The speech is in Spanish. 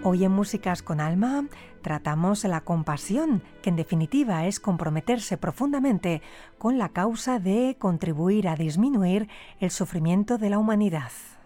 Hoy en Músicas con Alma tratamos la compasión, que en definitiva es comprometerse profundamente con la causa de contribuir a disminuir el sufrimiento de la humanidad.